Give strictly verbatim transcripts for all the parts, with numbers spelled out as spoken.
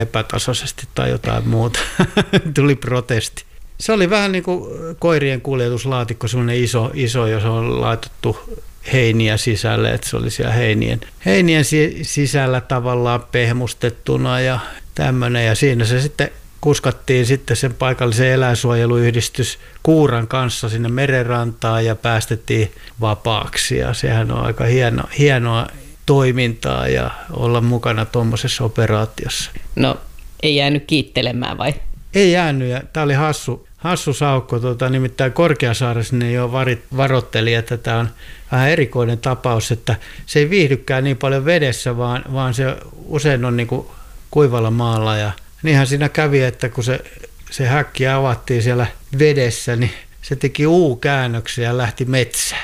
epätasaisesti tai jotain muuta. Tuli protesti. Se oli vähän niin kuin koirien kuljetuslaatikko, semmoinen iso, iso, jos on laitettu heiniä sisälle, että se oli siellä heinien, heinien sisällä tavallaan pehmustettuna ja tämmöinen. Ja siinä se sitten kuskattiin sitten sen paikallisen eläinsuojeluyhdistys Kuuran kanssa sinne merenrantaan ja päästettiin vapaaksi. Ja sehän on aika hieno, hienoa toimintaa ja olla mukana tuommoisessa operaatiossa. No, ei jäänyt kiittelemään vai? Ei jäänyt, ja tämä oli hassu, hassu saukko. Tuota, nimittäin Korkeasaaressa ne jo varit, varoitteli, että tämä on vähän erikoinen tapaus, että se ei viihdykään niin paljon vedessä, vaan, vaan se usein on niin kuin kuivalla maalla. Ja niinhän siinä kävi, että kun se, se häkki avattiin siellä vedessä, niin se teki U-käännöksiä ja lähti metsään.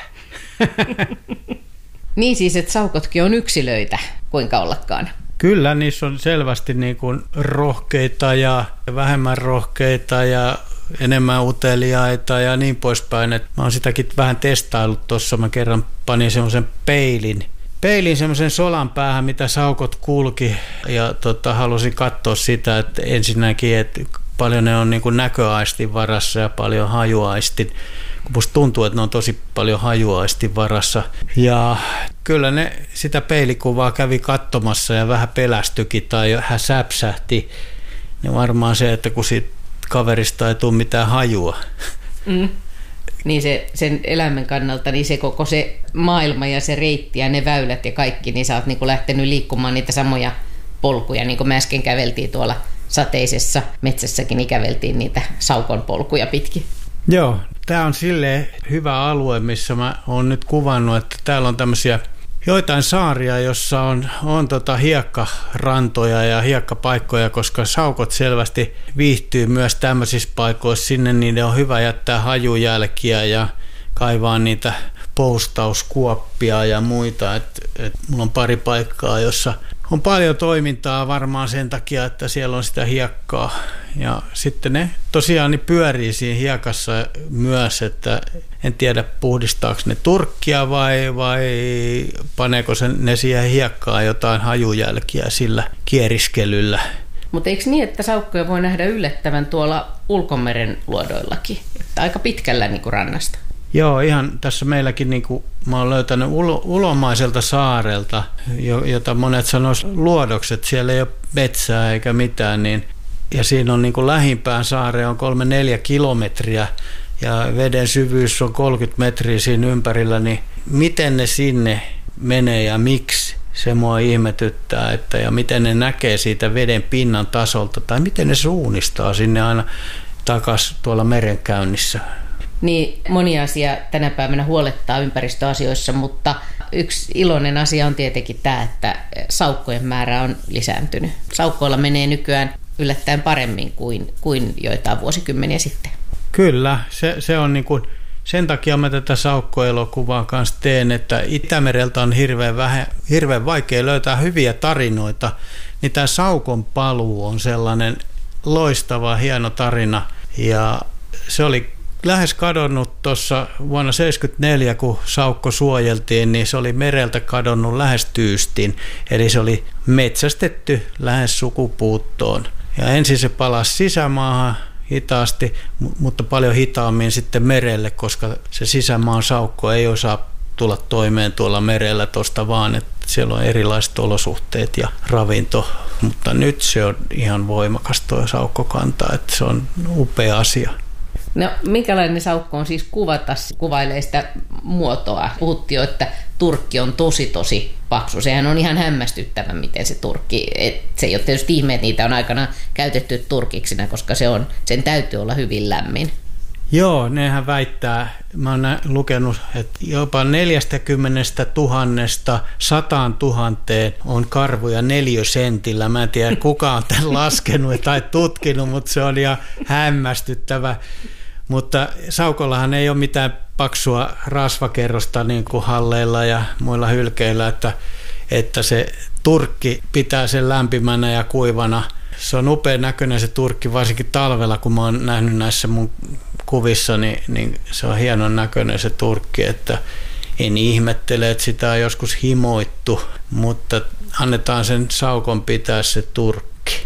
Niin siis, että saukotkin on yksilöitä, kuinka ollakaan. Kyllä, niissä on selvästi niin kuin rohkeita ja vähemmän rohkeita ja enemmän uteliaita ja niin poispäin. Et mä oon sitäkin vähän testaillut tuossa. Mä kerran panin semmoisen peilin. Peilin semmoisen solan päähän, mitä saukot kulki. Ja tota, halusin katsoa sitä, että ensinnäkin, että paljon ne on niin kuin näköaistin varassa ja paljon hajuaistin. Musta tuntuu, että ne on tosi paljon hajuaistin varassa. Ja kyllä ne sitä peilikuvaa kävi katsomassa ja vähän pelästyikin tai hän säpsähti. Niin varmaan se, että kun siitä kaverista ei tule mitään hajua. Mm. Niin se, sen eläimen kannalta, niin se koko se maailma ja se reitti ja ne väylät ja kaikki, niin sä oot niin kuin lähtenyt liikkumaan niitä samoja polkuja, niin kuin me äsken käveltiin tuolla sateisessa metsässäkin, niin käveltiin niitä saukon polkuja pitkin. Joo, tämä on silleen hyvä alue, missä mä oon nyt kuvannut, että täällä on tämmöisiä joitain saaria, jossa on, on tota hiekkarantoja ja hiekkapaikkoja, koska saukot selvästi viihtyy myös tämmöisissä paikoissa. Sinne niiden on hyvä jättää hajujälkiä ja kaivaa niitä poustauskuoppia ja muita. Et, et mulla on pari paikkaa, jossa on paljon toimintaa varmaan sen takia, että siellä on sitä hiekkaa. Ja sitten ne tosiaan niin pyörii siinä hiekassa myös, että en tiedä puhdistaako ne turkkia vai, vai paneeko se, ne siihen hiekkaan jotain hajujälkiä sillä kieriskelyllä. Mutta eikö niin, että saukkoja voi nähdä yllättävän tuolla ulkomeren luodoillakin, että aika pitkällä niin kuin rannasta? Joo, ihan tässä meilläkin niin kuin mä oon löytänyt ulo, ulomaiselta saarelta, jota monet sanois luodokset, siellä ei ole metsää eikä mitään, niin, ja siinä on niin kuin lähimpään saareen on kolme neljä kilometriä ja veden syvyys on kolmekymmentä metriä siinä ympärillä, niin miten ne sinne menee ja miksi? Se mua ihmetyttää, että ja miten ne näkee siitä veden pinnan tasolta tai miten ne suunnistaa sinne aina takaisin tuolla merenkäynnissä. Niin, moni asia tänä päivänä huolettaa ympäristöasioissa, mutta yksi iloinen asia on tietenkin tämä, että saukkojen määrä on lisääntynyt. Saukkoilla menee nykyään yllättäen paremmin kuin, kuin joitain vuosikymmeniä sitten. Kyllä, se, se on niin kuin, sen takia mä tätä saukkoelokuvaa kanssa teen, että Itämereltä on hirveän, vähän, hirveän vaikea löytää hyviä tarinoita, niin tämä saukon paluu on sellainen loistava, hieno tarina ja se oli lähes kadonnut tuossa vuonna seitsemänkymmentäneljä, kun saukko suojeltiin, niin se oli mereltä kadonnut lähes tyystin. Eli se oli metsästetty lähes sukupuuttoon. Ja ensin se palasi sisämaahan hitaasti, mutta paljon hitaammin sitten merelle, koska se sisämaan saukko ei osaa tulla toimeen tuolla merellä tuosta vaan, että siellä on erilaiset olosuhteet ja ravinto. Mutta nyt se on ihan voimakas tuo saukkokanta, että se on upea asia. No, minkälainen saukko on siis kuvata? Kuvailee sitä muotoa. Puhuttiin jo, että turkki on tosi tosi paksu. Sehän on ihan hämmästyttävä, miten se turkki. Et se ei ole tietysti ihme, että niitä on aikana käytetty turkiksina, koska se on, sen täytyy olla hyvin lämmin. Joo, nehän väittää, mä oon lukenut, että jopa neljästäkymmenestä tuhannesta sataan tuhanteen on karvoja neliösentillä. Mä en tiedä, kuka on tämän laskenut tai tutkinut, mutta se on ihan hämmästyttävä. Mutta saukollahan ei ole mitään paksua rasvakerrosta niin kuin halleilla ja muilla hylkeillä, että, että se turkki pitää sen lämpimänä ja kuivana. Se on upean näköinen se turkki, varsinkin talvella, kun mä oon nähnyt näissä mun kuvissa, niin, niin se on hienon näköinen se turkki, että en ihmettele, että sitä on joskus himoittu, mutta annetaan sen saukon pitää se turkki.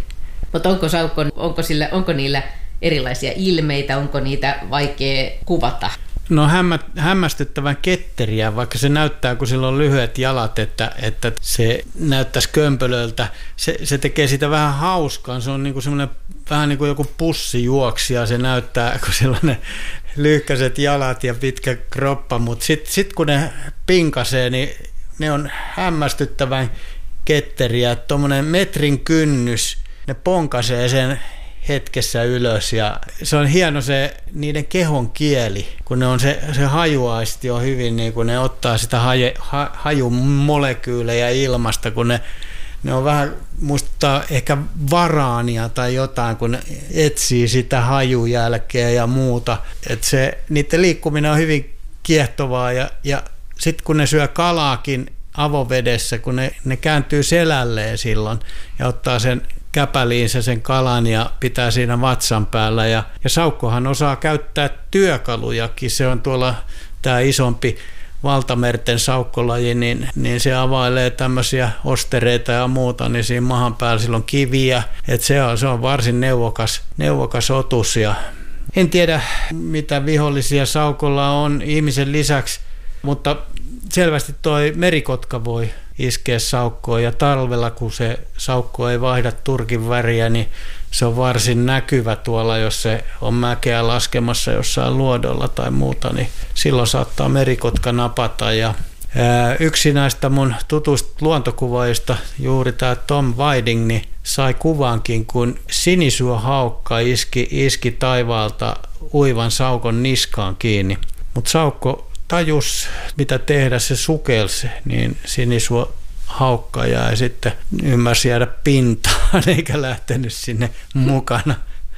Mutta onko saukko, onko, sillä, onko niillä erilaisia ilmeitä, onko niitä vaikea kuvata? No hämmä, hämmästyttävän ketteriä, vaikka se näyttää, kun sillä on lyhyet jalat, että, että se näyttäisi kömpelöltä. Se, se tekee sitä vähän hauskaa. Se on niin kuin semmoinen vähän niin kuin joku pussijuoksija. Se näyttää, kun sillä on ne lyhkäiset jalat ja pitkä kroppa, mutta sitten sit kun ne pinkasee, niin ne on hämmästyttävän ketteriä. Tuommoinen metrin kynnys, ne ponkasee sen hetkessä ylös ja se on hieno se niiden kehon kieli, kun ne on se, se hajuaisti on hyvin, niin kun ne ottaa sitä haje, ha, hajumolekyylejä ilmasta, kun ne, ne on vähän muistuttaa ehkä varaania tai jotain, kun ne etsii sitä hajujälkeä ja muuta. Et se, niiden liikkuminen on hyvin kiehtovaa ja, ja sitten kun ne syö kalaakin avovedessä, kun ne, ne kääntyy selälleen silloin ja ottaa sen käpäliinsä sen kalan ja pitää siinä vatsan päällä. Ja, ja saukkohan osaa käyttää työkalujakin. Se on tuolla tämä isompi valtamerten saukkolaji, niin, niin se availee tämmöisiä ostereita ja muuta, niin siinä mahan päällä sillä on kiviä. Et se, on, se on varsin neuvokas, neuvokas otus. Ja en tiedä, mitä vihollisia saukolla on ihmisen lisäksi, mutta selvästi toi merikotka voi iskeä saukkoon ja talvella, kun se saukko ei vaihda turkin väriä, niin se on varsin näkyvä tuolla, jos se on mäkeä laskemassa jossain luodolla tai muuta, niin silloin saattaa merikotka napata. Ja ää, yksi näistä mun tutuista luontokuvaajista, juuri tämä Tom Whiting, niin sai kuvankin, kun sinisuohaukka iski, iski taivaalta uivan saukon niskaan kiinni, mutta saukko tajus, mitä tehdä, se sukelsi, niin sinisuo haukka ja sitten ymmärsi jäädä pintaan eikä lähtenyt sinne mukana.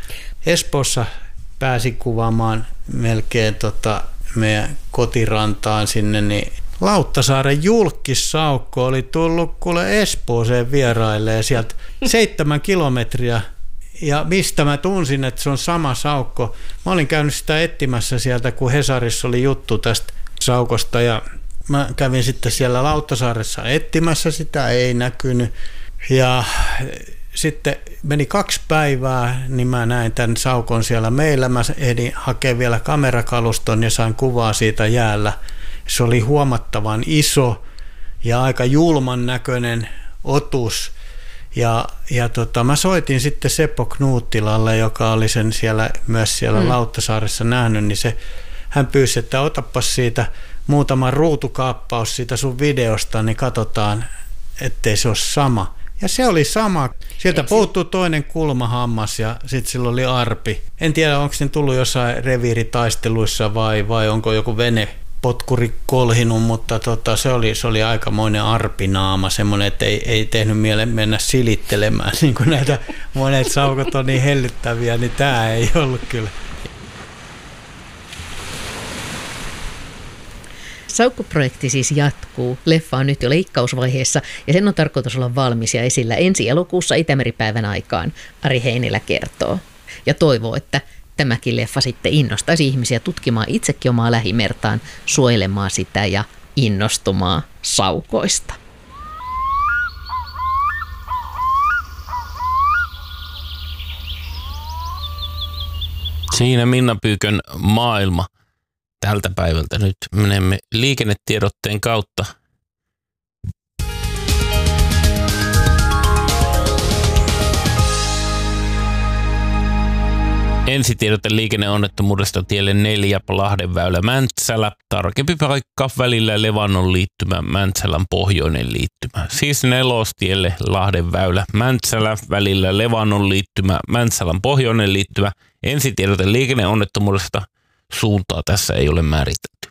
Espoossa pääsin kuvaamaan melkein tota meidän kotirantaan sinne, niin Lauttasaaren julkissaukko oli tullut kuule Espooseen vierailemaan sieltä seitsemän kilometriä. Ja mistä mä tunsin, että se on sama saukko. Mä olin käynyt sitä etsimässä sieltä, kun Hesarissa oli juttu tästä saukosta ja mä kävin sitten siellä Lauttasaaressa etsimässä sitä, ei näkynyt. Ja sitten meni kaksi päivää, niin mä näin tämän saukon siellä meillä. Mä ehdin hakea vielä kamerakaluston ja sain kuvaa siitä jäällä. Se oli huomattavan iso ja aika julman näköinen otus. Ja, ja tota, mä soitin sitten Seppo Knuuttilalle, joka oli sen siellä, myös siellä mm. Lauttasaaressa nähnyt, niin se, hän pyysi, että otapas siitä muutama ruutukaappaus siitä sun videosta, niin katsotaan, ettei se ole sama. Ja se oli sama. Sieltä Eksi? puuttuu toinen kulmahammas ja sitten sillä oli arpi. En tiedä, onko ne tullut jossain reviiritaisteluissa vai, vai onko joku vene potkuri kolhinut, mutta tota, se, oli, se oli aikamoinen arpinaama, semmoinen, että ei, ei tehnyt mielen mennä silittelemään, niin kuin näitä monet saukot on niin hellyttäviä, niin tämä ei ollut kyllä. Saukkoprojekti siis jatkuu. Leffa on nyt jo leikkausvaiheessa ja sen on tarkoitus olla valmis ja esillä ensi elokuussa Itämeripäivän aikaan, Ari Heinilä kertoo. Ja toivoo, että tämäkin leffa sitten innostaisi ihmisiä tutkimaan itsekin omaa lähimertaan, suojelemaan sitä ja innostumaan saukoista. Siinä Minna Pyykön maailma tältä päivältä. Nyt menemme liikennetiedotteen kautta. Ensitiedote liikenneonnettomuudesta tielle neljä Lahdenväylä Mäntsälä. Tarkempi paikka välillä Levannon liittymä Mäntsälän pohjoinen liittymä. Siis nelostielle Lahdenväylä Mäntsälä välillä Levannon liittymä Mäntsälän pohjoinen liittymä. Ensitiedote liikenneonnettomuudesta. Suuntaa tässä ei ole määritelty.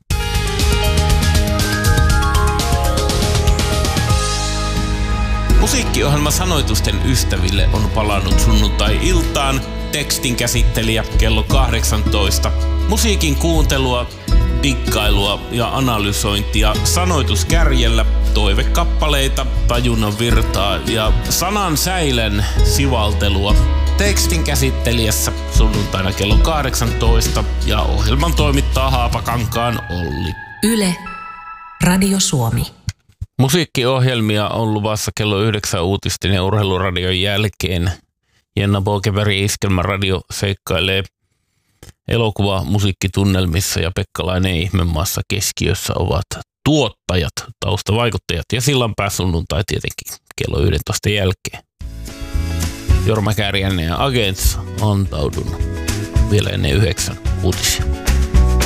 Musiikkiohjelma Sanoitusten ystäville on palannut sunnuntai-iltaan. Tekstin käsittelijä kello kahdeksantoista. Musiikin kuuntelua, dikkailua ja analysointia sanoituskärjellä, toivekappaleita, tajunnan virtaa ja sanan säilen sivaltelua. Tekstin käsittelijässä sunnuntaina kello kahdeksantoista ja ohjelman toimittaa Haapakankaan Olli. Yle, Radio Suomi. Musiikkiohjelmia on luvassa kello yhdeksän uutisten ja urheiluradion jälkeen. Jenna Bokeberg Iskelmäradio seikkailee elokuva musiikkitunnelmissa ja Pekkalainen Ihmemaassa keskiössä ovat tuottajat, taustavaikuttajat ja sillanpää sunnuntai tietenkin kello yksitoista jälkeen. Jorma Kääriäinen ja Agents, antaudun vielä ennen yhdeksän uutisia.